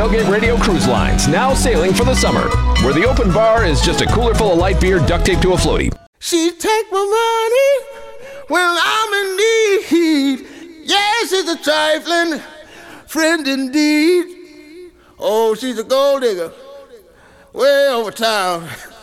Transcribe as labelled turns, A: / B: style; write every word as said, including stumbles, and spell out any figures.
A: Tailgate Radio Cruise Lines, now sailing for the summer, where the open bar is just a cooler full of light beer duct taped to a floaty.
B: She take my money when I'm in need. Yes, she's a trifling friend indeed. Oh, she's a gold digger way over town.